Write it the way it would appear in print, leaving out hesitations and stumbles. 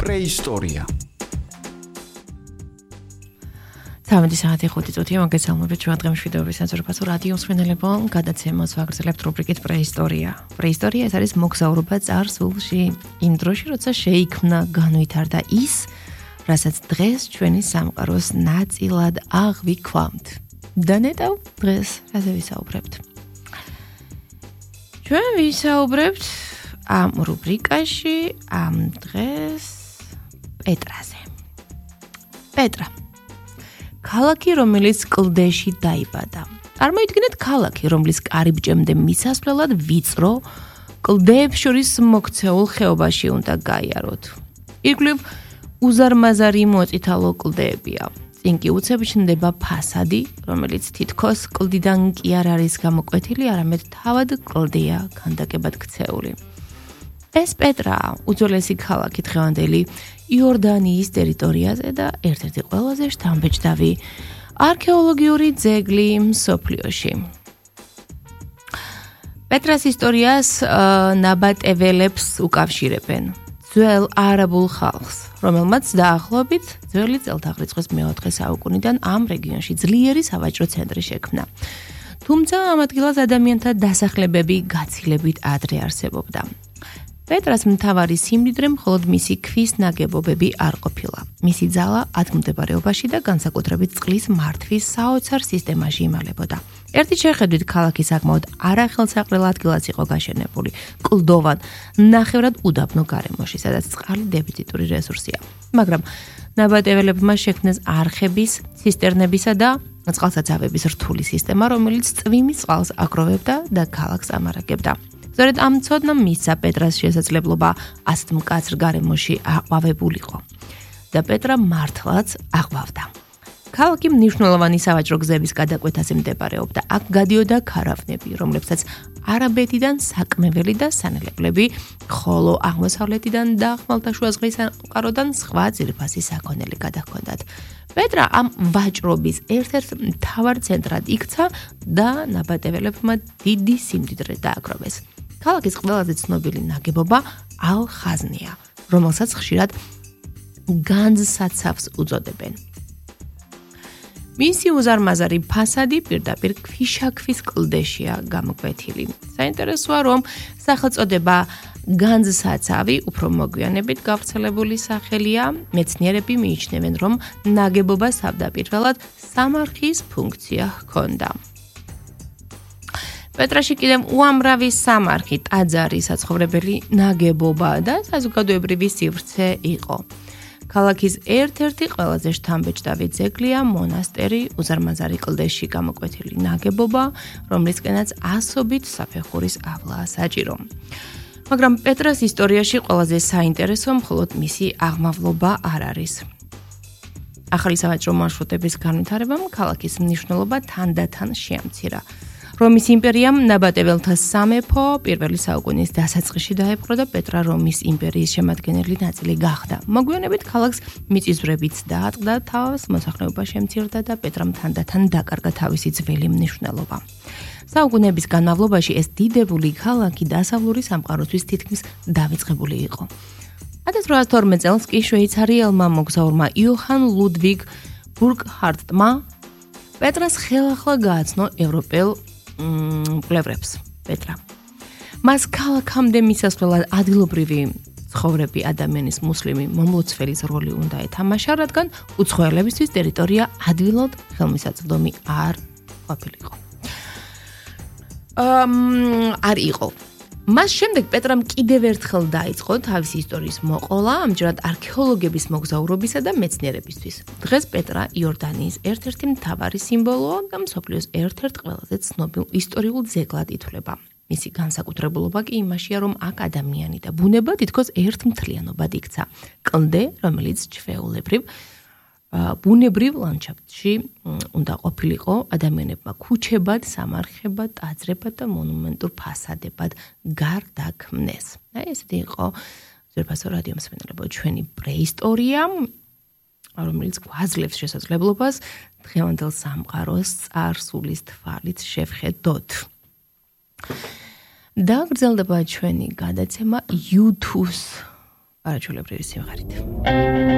პრეისტორია. 13 საათი 5 წუთია მოგესალმებით ჩვენ დღემდე ვიდეოების საზრფასო რადიო მსმენელებო გადაცემას ვაგრძელებთ რუბრიკით პრეისტორია. პრეისტორია ეს არის მოგზაურობა წარსულში, იმ დროში, როცა შეიქმნა, განვითარდა ის, რასაც დღეს ჩვენი სამყაროს ნაწილად აღვიქვამთ. და ნეტავ დღეს რაზე ვისაუბრებთ? ჩვენ ვისაუბრებთ ამ რუბრიკაში ამ დღეს პეტრაზე. პეტრა ქალაქი, რომელიც კლდეში დაიბადა. წარმოიდგინეთ ქალაქი, რომლის კარიბჭემდე მისასვლელად ვიწრო, კლდეებს შორის მოქცეულ ხეობაში უნდა გაიაროთ. ირგვლივ უზარმაზარი მოწითალო კლდეებია. წინ კი უცებ ჩნდება ფასადი, რომელიც თითქოს კლდიდან კი არ არის გამოკვეთილი, არამედ თავად კლდეა ქანდაკებად ქცეული. ეს პეტრა უძველესი ქალაქი დღევანდელი იორდანიის ტერიტორიაზე და ერთ-ერთი ყველაზე შთამბეჭდავი არქეოლოგიური ძეგლი მსოფლიოში. პეტრას ისტორიას ნაბატეველებს უკავშირებენ ძველ არაბულ ხალხს, რომელმაც დაახლოებით ძველი წელთაღრიცხვის მე-4 საუკუნიდან ამ რეგიონში ძლიერი სავაჭრო ცენტრი შექმნა. თუმცა ამ ადგილას ადამიანთა დასახლებები გაცილებით ადრე არსებობდა. პეტრას მთავარი სიმდიდრე მხოლოდ მისი ქვის ნაგებობები არ ყოფილა. მისი ძალა ადგილმდებარეობაში და განსაკუთრებით წყლის მართვის საოცარ სისტემაში იმალებოდა. ერთი შეხედვით ქალაქი საკმაოდ არახელსაყრელ ადგილას იყო გაშენებული, კლდოვან, ნახევრად უდაბნო გარემოში, სადაც წყალი დეფიციტური რესურსია. მაგრამ ნაბატეველებმა შექმნეს არხების, ცისტერნებისა და წყალსაცავების რთული სისტემა, რომელიც წვიმის წყალს აგროვებდა და ქალაქს ამარაგებდა. სწორედ ამ ცოდნამ მისცა პეტრას შესაძლებლობა ასეთ მკაცრ გარემოში აყვავებულიყო და პეტრა მართლაც აყვავდა. ქალაქი მნიშვნელოვანი სავაჭრო გზების გადაკვეთაზე მდებარეობდა. აქ გადიოდა ქარავნები, რომლებსაც არაბეთიდან საკმეველი და სანელებლები, ხოლო აღმოსავლეთიდან და ხმელთაშუა ზღვის სამყაროდან სხვა ძირფასი საქონელი გადაჰქონდათ. პეტრა ამ ვაჭრობის ერთ-ერთ მთავარ ცენტრად იქცა და ნაბატეველებმა დიდი სიმდიდრე დააგროვეს. ქალაქის ყველაზე ცნობილი ნაგებობა ალ-ხაზნია, რომელსაც ხშირად განძსაცავს უწოდებენ. მისი უზარმაზარი ფასადი პირდაპირ ქვიშაქვის კლდეშია გამოკვეთილი. საინტერესოა, რომ სახელწოდება განძსაცავი უფრო მოგვიანებით გავრცელებული სახელია. მეცნიერები მიიჩნევენ, რომ ნაგებობას თავდაპირველად სამარხის ფუნქცია ჰქონდა. პეტრაში კიდევ უამრავი სამარხი, ტაძარი, საცხოვრებელი ნაგებობა და საზოგადოებრივი სივრცე იყო. ქალაქის ერთ-ერთი ყველაზე შთამბეჭდავი ძეგლია მონასტერი, უზარმაზარი კლდეში გამოკვეთილი ნაგებობა, რომლისკენაც ასობით საფეხურის ავლაა საჭირო. მაგრამ პეტრას ისტორიაში ყველაზე საინტერესო მხოლოდ მისი აღმავლობა არ არის. ახალი სავაჭრო მარშრუტების განვითარებამ ქალაქის მნიშვნელობა თანდათან შეამცირა. რომის იმპერიამ ნაბატეველთა სამეფო პირველი საუკუნის დასაწყისში დაეპყრო და პეტრა რომის იმპერიის შემადგენელი ნაწილი გახდა. მოგვიანებით ქალაქს მიწისძვრებიც დაატყდა, თავს მოსახლეობა შემცირდა და პეტრამ თანდათან დაკარგა თავისი ძველი მნიშვნელობა. საუკუნეების განმავლობაში ეს დიდებული ქალაქი დასავლური სამყაროსთვის თითქმის დავიწყებული იყო. 1812 წელს კი შვეიცარიელმა მოგზაურმა იოჰან ლუდვიგ ბურგჰარტმა პეტრას ხელახლა გააცნო ევროპელ მკვლევრებს. პეტრა მას ქალაქამდე მისასვლელად ადგილობრივი ცხოვრები ადამიანის მუსლიმი მომლოცველის როლი უნდა ეთამაშა, რადგან უცხოელებისთვის ტერიტორია ადვილად ხელმისაწვდომი არ ყოფილიყო. არ იყო. მას შემდეგ პეტრამ კიდევ ერთხელ დაიწყო თავისი ისტორიის მოყოლა, ამჯერად არქეოლოგების მოგზაურობისა და მეცნიერებისთვის. დღეს პეტრა იორდანიის ერთ-ერთი მთავარი სიმბოლოა და მსოფლიოს ერთ-ერთ ყველაზე ცნობილ ისტორიულ ძეგლად ითვლება. მისი განსაკუთრებულობა კი იმაშია, რომ აქ ადამიანი და ბუნება თითქოს ერთმთლიანობად იქცა. კლდე, რომელიც ჩვეულებრივ ბუნებრივ ლანდშაფტში უნდა ყოფილიყო ადამიანებმა ქუჩებად, სამარხებად, ტაძრებად და მონუმენტურ ფასადებად გარდაქმნეს. ესეთი იყო ძვირფასო რადიო მსმენელებო ჩვენი პრეისტორია, რომელიც გვაძლევს შესაძლებლობას დღევანდელ სამყაროს წარსულის თვალით შევხედოთ. და გრძელდება ჩვენი გადაცემა YouTube არაჩვეულებრივი სიმღერით.